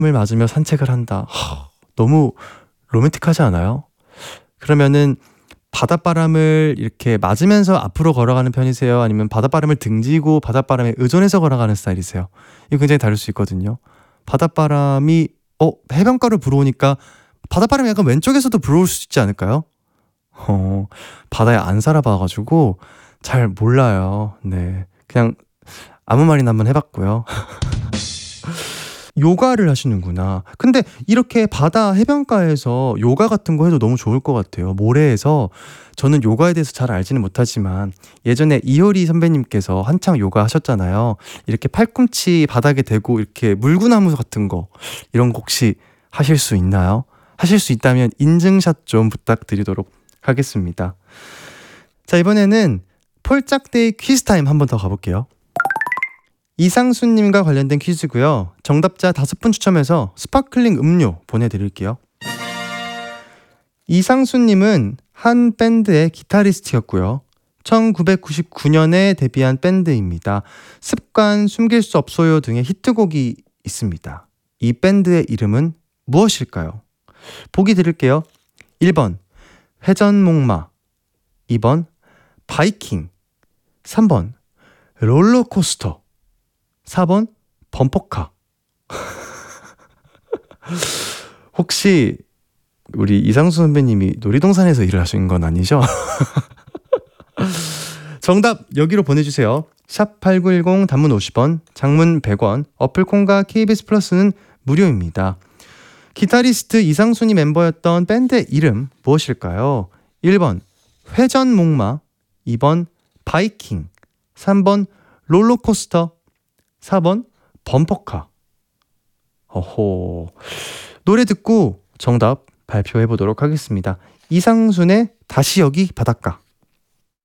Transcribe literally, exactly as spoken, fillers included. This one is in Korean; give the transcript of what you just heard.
맞으며 산책을 한다. 하, 너무 로맨틱하지 않아요? 그러면은 바닷바람을 이렇게 맞으면서 앞으로 걸어가는 편이세요? 아니면 바닷바람을 등지고 바닷바람에 의존해서 걸어가는 스타일이세요? 이거 굉장히 다를 수 있거든요. 바닷바람이 어 해변가로 불어오니까 바닷바람이 약간 왼쪽에서도 불어올 수 있지 않을까요? 어, 바다에 안 살아봐가지고 잘 몰라요. 네, 그냥 아무 말이나 한번 해봤고요. 요가를 하시는구나. 근데 이렇게 바다 해변가에서 요가 같은 거 해도 너무 좋을 것 같아요. 모래에서. 저는 요가에 대해서 잘 알지는 못하지만 예전에 이효리 선배님께서 한창 요가 하셨잖아요. 이렇게 팔꿈치 바닥에 대고 이렇게 물구나무 같은 거, 이런 거 혹시 하실 수 있나요? 하실 수 있다면 인증샷 좀 부탁드리도록 하겠습니다. 자, 이번에는 폴짝데이 퀴즈 타임 한 번 더 가볼게요. 이상수님과 관련된 퀴즈고요. 정답자 다섯 분 추첨해서 스파클링 음료 보내드릴게요. 이상수님은 한 밴드의 기타리스트였고요. 천구백구십구 년에 데뷔한 밴드입니다. 습관, 숨길 수 없어요 등의 히트곡이 있습니다. 이 밴드의 이름은 무엇일까요? 보기 드릴게요. 일 번 회전목마, 이 번 바이킹, 삼 번 롤러코스터, 사 번 범퍼카. 혹시 우리 이상수 선배님이 놀이동산에서 일을 하신 건 아니죠? 정답 여기로 보내주세요. 샵 팔구일공, 단문 오십 원, 장문 백 원, 어플콘과 케이비에스 플러스는 무료입니다. 기타리스트 이상순이 멤버였던 밴드의 이름 무엇일까요? 일 번 회전목마, 이 번 바이킹, 삼 번 롤러코스터, 사 번 범퍼카. 어호. 노래 듣고 정답 발표해 보도록 하겠습니다. 이상순의 다시 여기 바닷가.